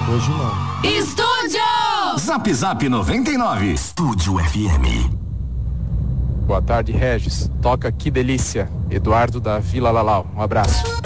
Hoje não. Estúdio! Zap Zap 99. Estúdio FM. Boa tarde, Regis. Toca Que Delícia. Eduardo da Vila Lalau. Um abraço.